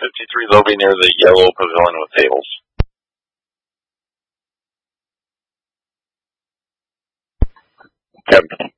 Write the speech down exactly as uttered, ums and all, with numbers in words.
fifty-three, they'll be near the yellow pavilion with tables. Kevin.